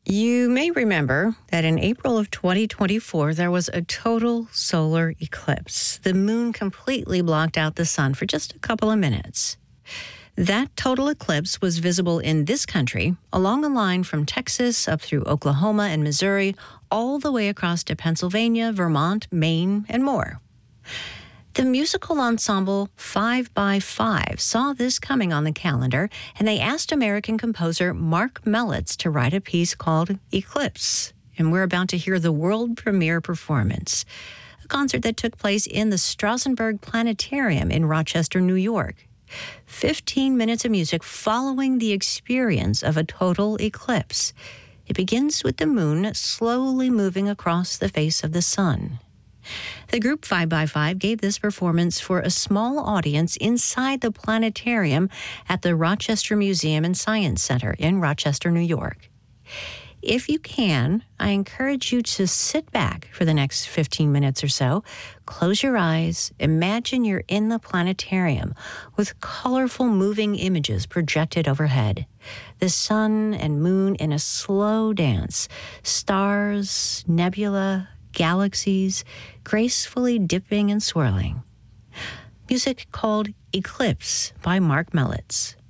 You may remember that in April of 2024, there was a total solar eclipse. The moon completely blocked out the sun for just a couple of minutes. That total eclipse was visible in this country along a line from Texas up through Oklahoma and Missouri, all the way across to Pennsylvania, Vermont, Maine, and more. The musical ensemble 5 by 5 saw this coming on the calendar, and they asked American composer Mark Mellitz to write a piece called Eclipse. And we're about to hear the world premiere performance, a concert that took place in the Strassenberg Planetarium in Rochester, New York. 15 minutes of music following the experience of a total eclipse. It begins with the moon slowly moving across the face of the sun. The group 5 by 5 gave this performance for a small audience inside the planetarium at the Rochester Museum and Science Center in Rochester, New York. If you can, I encourage you to sit back for the next 15 minutes or so, close your eyes, imagine you're in the planetarium with colorful moving images projected overhead. The sun and moon in a slow dance, stars, nebula, galaxies gracefully dipping and swirling. Music called Eclipse by Mark Mellitz.